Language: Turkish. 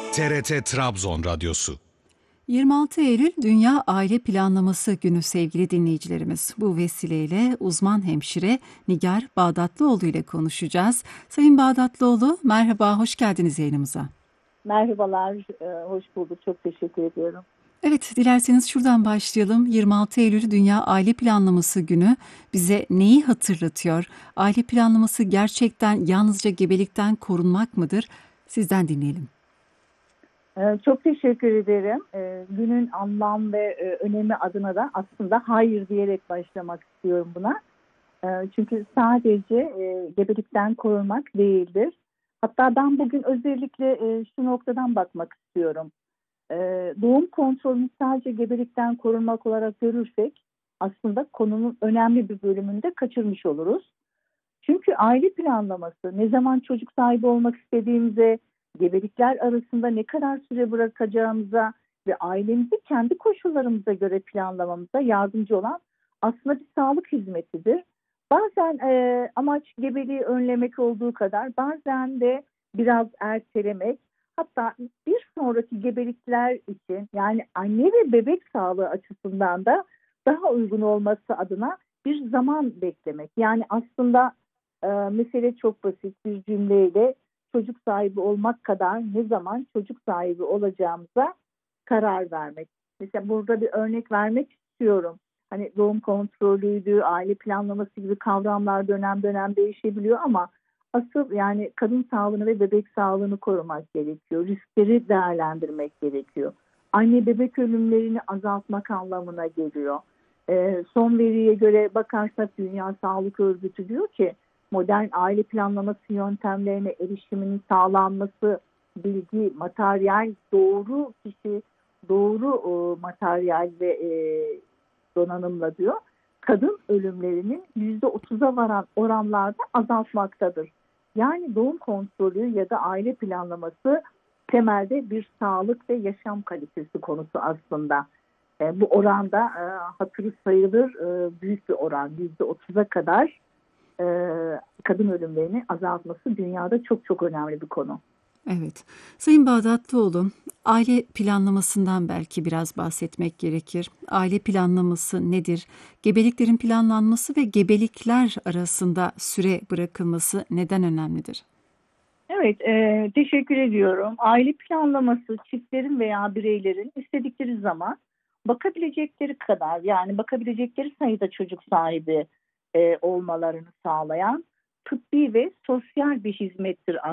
TRT Trabzon Radyosu. 26 Eylül Dünya Aile Planlaması Günü sevgili dinleyicilerimiz. Bu vesileyle uzman hemşire Nigar Bağdatlıoğlu ile konuşacağız. Sayın Bağdatlıoğlu, merhaba, hoş geldiniz yayınımıza. Merhabalar, hoş bulduk. Çok teşekkür ediyorum. Evet, dilerseniz şuradan başlayalım. 26 Eylül Dünya Aile Planlaması Günü bize neyi hatırlatıyor? Aile planlaması gerçekten yalnızca gebelikten korunmak mıdır? Sizden dinleyelim. Çok teşekkür ederim. Günün anlam ve önemi adına da aslında hayır diyerek başlamak istiyorum buna. Çünkü sadece gebelikten korunmak değildir. Hatta ben bugün özellikle şu noktadan bakmak istiyorum. Doğum kontrolünü sadece gebelikten korunmak olarak görürsek aslında konunun önemli bir bölümünü de kaçırmış oluruz. Çünkü aile planlaması ne zaman çocuk sahibi olmak istediğimize, gebelikler arasında ne kadar süre bırakacağımıza ve ailemizi kendi koşullarımıza göre planlamamıza yardımcı olan aslında bir sağlık hizmetidir. Bazen amaç gebeliği önlemek olduğu kadar bazen de biraz ertelemek, hatta bir sonraki gebelikler için yani anne ve bebek sağlığı açısından da daha uygun olması adına bir zaman beklemek. Yani aslında mesele çok basit bir cümleyle çocuk sahibi olmak kadar ne zaman çocuk sahibi olacağımıza karar vermek. Mesela burada bir örnek vermek istiyorum. Hani doğum kontrolüydü, aile planlaması gibi kavramlar dönem dönem değişebiliyor ama asıl yani kadın sağlığını ve bebek sağlığını korumak gerekiyor. Riskleri değerlendirmek gerekiyor. Anne bebek ölümlerini azaltmak anlamına geliyor. Son veriye göre bakarsak Dünya Sağlık Örgütü diyor ki modern aile planlaması yöntemlerine erişiminin sağlanması, bilgi, materyal, doğru kişi, doğru materyal ve donanımla diyor, kadın ölümlerinin %30'a varan oranlarda azaltmaktadır. Yani doğum kontrolü ya da aile planlaması temelde bir sağlık ve yaşam kalitesi konusu aslında. Bu oranda hatırı sayılır büyük bir oran, %30'a kadar kadın ölümlerini azaltması dünyada çok çok önemli bir konu. Evet. Sayın Bağdatlıoğlu, aile planlamasından belki biraz bahsetmek gerekir. Aile planlaması nedir? Gebeliklerin planlanması ve gebelikler arasında süre bırakılması neden önemlidir? Evet, teşekkür ediyorum. Aile planlaması çiftlerin veya bireylerin istedikleri zaman bakabilecekleri kadar yani bakabilecekleri sayıda çocuk sahibi olmalarını sağlayan tıbbi ve sosyal bir hizmettir